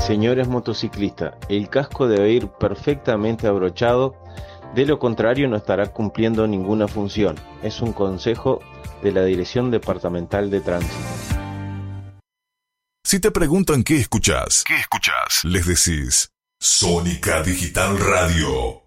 Señores motociclistas, el casco debe ir perfectamente abrochado, de lo contrario no estará cumpliendo ninguna función. Es un consejo de la Dirección Departamental de Tránsito. Si te preguntan qué escuchás, les decís Sónica Digital Radio.